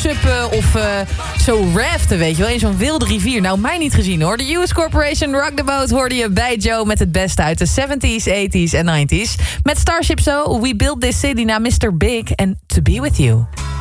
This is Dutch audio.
suppen of zo raften, weet je wel, in zo'n wilde rivier. Nou, mij niet gezien hoor. De US Corporation Rock the Boat hoorde je bij Joe met het beste uit de 70s, 80s en 90s. Met Starship zo, We Built This City naar Mr. Big en To Be With You.